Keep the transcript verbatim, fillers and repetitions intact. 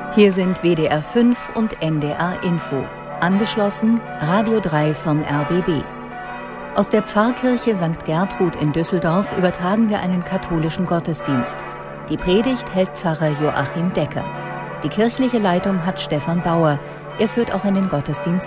Hier sind W D R fünf und N D R Info. Angeschlossen Radio drei vom R B B. Aus der Pfarrkirche Sankt Gertrud in Düsseldorf übertragen wir einen katholischen Gottesdienst. Die Predigt hält Pfarrer Joachim Decker. Die kirchliche Leitung hat Stefan Bauer. Er führt auch in den Gottesdienst